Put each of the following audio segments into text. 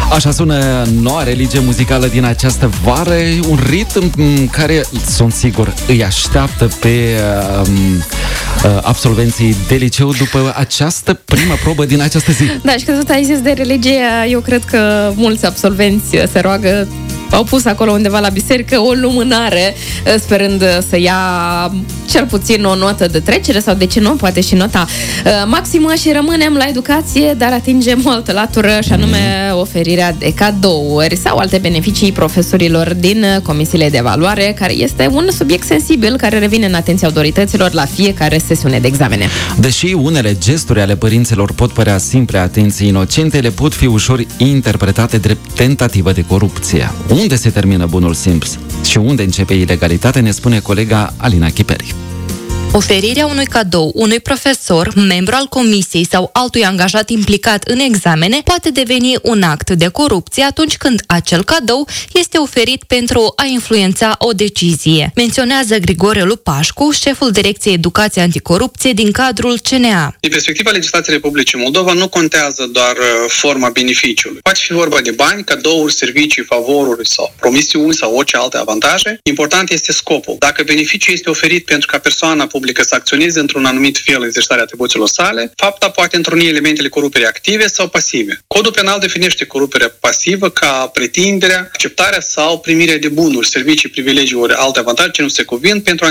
Așa sună noua religie muzicală din această vară, un ritm care, sunt sigur, îi așteaptă pe absolvenții de liceu după această primă probă din această zi. Da, și că tot ai zis de religie, eu cred că mulți absolvenți se roagă, au pus acolo undeva la biserică o lumânare, sperând să ia cel puțin o notă de trecere sau, de ce nu, poate și nota maximă, și rămânem la educație, dar atingem o altă latură, și anume oferirea de cadouri sau alte beneficii profesorilor din comisiile de evaluare, care este un subiect sensibil care revine în atenția autorităților la fiecare sesiune de examene. Deși unele gesturi ale părinților pot părea simple, atenții inocente, le pot fi ușor interpretate drept tentativă de corupție. Unde se termină bunul simț și unde începe ilegalitatea, ne spune colega Alina Chiperi. Oferirea unui cadou unui profesor, membru al comisiei sau altui angajat implicat în examene poate deveni un act de corupție atunci când acel cadou este oferit pentru a influența o decizie, menționează Grigore Lupașcu, șeful Direcției Educație Anticorupție din cadrul CNA. Din perspectiva legislației Republicii Moldova, nu contează doar forma beneficiului. Poate fi vorba de bani, cadouri, servicii, favoruri sau promisiuni sau orice alte avantaje. Important este scopul. Dacă beneficiul este oferit pentru ca persoana publică să acționeze într-un anumit fel exercitarea atribuțiilor sale, fapta poate întruni elementele corupere active sau pasive. Codul penal definește coruperea pasivă ca pretinderea, acceptarea sau primirea de bunuri, servicii, privilegii ori alte avantaje ce nu se cuvin pentru a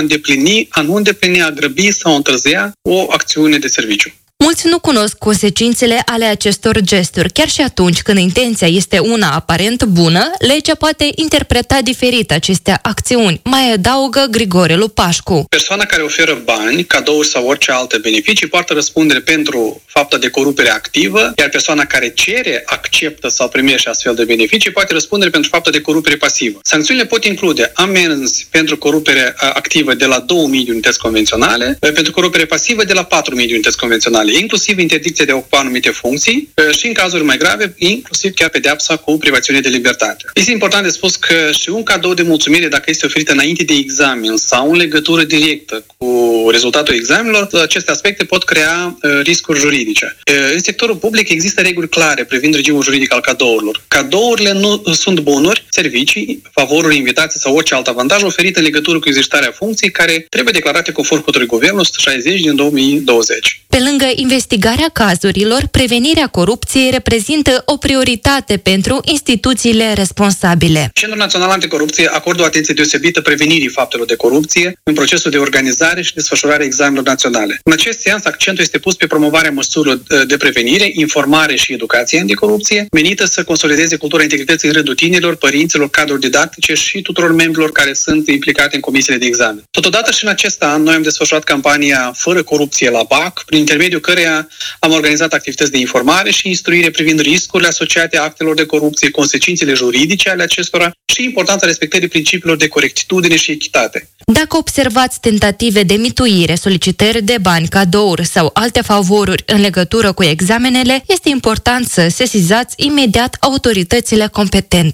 nu îndeplini, a grăbi sau întârzia o acțiune de serviciu. Mulți nu cunosc consecințele ale acestor gesturi. Chiar și atunci când intenția este una aparent bună, legea poate interpreta diferit aceste acțiuni, mai adaugă Grigore Lupașcu. Persoana care oferă bani, cadouri sau orice alte beneficii poartă răspundere pentru fapta de corupere activă, iar persoana care cere, acceptă sau primește astfel de beneficii poate răspundere pentru fapta de corupere pasivă. Sancțiunile pot include amenzi pentru corupere activă de la 2.000 de unități convenționale, pentru corupere pasivă de la 4.000 de unități convenționale, inclusiv interdicția de a ocupa anumite funcții și, în cazuri mai grave, inclusiv chiar pedeapsa cu privațiune de libertate. Este important de spus că și un cadou de mulțumire, dacă este oferit înainte de examen sau în legătură directă cu rezultatul examenelor, aceste aspecte pot crea riscuri juridice. În sectorul public există reguli clare privind regimul juridic al cadourilor. Cadourile nu sunt bunuri, servicii, favoruri, invitații sau orice alt avantaj oferit în legătură cu exercitarea funcției, care trebuie declarate conform hotărârii Guvernului 160 din 2020. Pe lângă investigarea cazurilor, prevenirea corupției reprezintă o prioritate pentru instituțiile responsabile. Centrul Național Anticorupție acordă o atenție deosebită prevenirii faptelor de corupție în procesul de organizare și desfășurare a examenelor naționale. În acest sens, accentul este pus pe promovarea măsurilor de prevenire, informare și educație anticorupție, menită să consolideze cultura integrității în rândul tinerilor, părinților, cadruri didactice și tuturor membrilor care sunt implicate în comisiile de examen. Totodată și în acest an, noi am desfășurat campania Fără corupție la BAC, prin intermediul căreia am organizat activități de informare și instruire privind riscurile asociate actelor de corupție, consecințele juridice ale acestora și importanța respectării principiilor de corectitudine și echitate. Dacă observați tentative de mituire, solicitări de bani, cadouri sau alte favoruri în legătură cu examenele, este important să sesizați imediat autoritățile competente.